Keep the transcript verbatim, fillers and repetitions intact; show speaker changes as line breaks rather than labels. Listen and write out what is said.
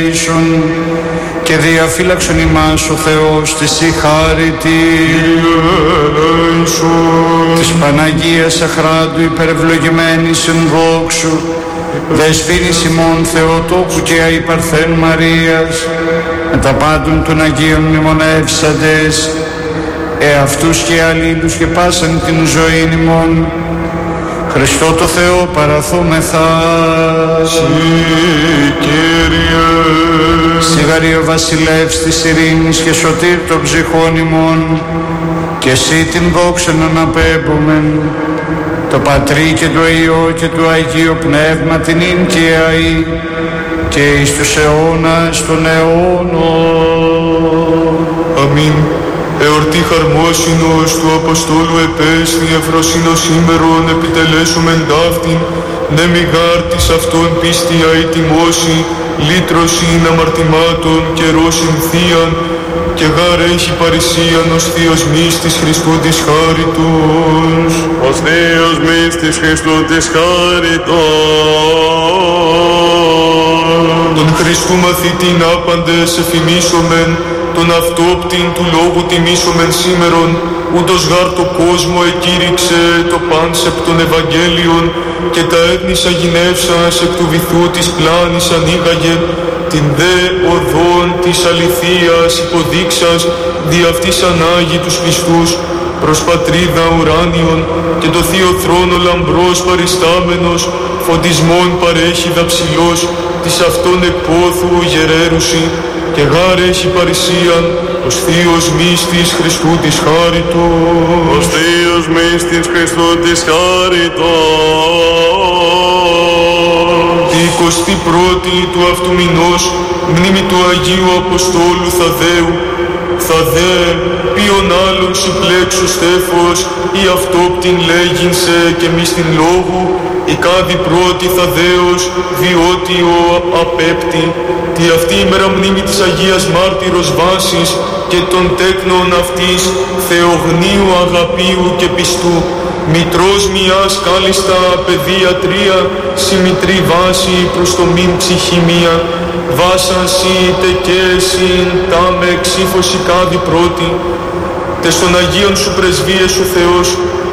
και διαφύλαξον ημάς ο Θεός της η χάρητη της Παναγίας Αχράντου υπερευλογημένης εν δόξου Δεσποίνης ημών Θεοτόκου και αϊπαρθέν Μαρίας με τα πάντων των Αγίων μνημονεύσαντες εαυτούς και αλλήλους και πάσαν την ζωή ημών Χριστό το Θεό παραθούμεθα.
Συ Κύριε.
Σιγαρή ο βασιλεύς της ειρήνης και σωτήρ των ψυχών ημών, και εσύ την δόξα να αναπέμπομεν, το Πατρί και το Υιό και το Αγίο Πνεύμα την ίν και αεί και εις τους αιώνας των αιώνων.
Αμήν. Εορτή χαρμόσυνος του Αποστόλου επέστη ευφροσύνος σήμερον επιτελέσομεν ταύτην, ναι μη γάρ της αυτόν πίστια η τιμώση, λύτρωσιν αμαρτημάτων καιρώσιν θείαν, και γάρ έχει παρησίαν ως Θείος μύστης Χριστού της χάριτος.
Ως Θείος μύστης Χριστού της χάριτος.
Τον Χριστού μαθητήν άπαντες εφημίσομεν, τον αυτόπτην του λόγου τιμήσομεν σήμερον, ούτως γάρ το κόσμο εκήρυξε το πάνσεπ των Ευαγγέλιων, και τα έθνης αγινεύσας εκ του βυθού της πλάνης ανοίγαγε, την δε οδόν της αληθείας υποδείξας, δι' αυτής ανάγει τους πιστούς, προς πατρίδα ουράνιον, και το θείο θρόνο λαμπρός παριστάμενος, φωτισμόν παρέχει δαψιλός, της αυτόν εκπόθου γερέρουσι, και γάρ έχει παρησίαν ως Θείος μύστης Χριστού της χάριτος.
Ως Θείος μύστης Χριστού της χάριτος.
Τη εικοστή πρώτη του αυτού μηνός, μνήμη του Αγίου Αποστόλου Θαδαίου, Θαδέ, ποιον άλλον συμπλέξου στέφος, ή αυτόπτην λέγεινσε και μη στην λόγου, η κάδη πρώτη Θαδαίος, διότι ο απέπτη, τη αυτή ημέρα μνήμη της Αγίας Μάρτυρος βάσης και των τέκνων αυτής θεογνίου αγαπίου και πιστού, μητρός μιας κάλλιστα παιδεία τρία, συμμητρή βάση προς το μην ψυχή μία, βάσαν σύ τεκέσιν τα με εξήφωση κάδη πρώτη, τες των Αγίων σου πρεσβείες ο Θεός,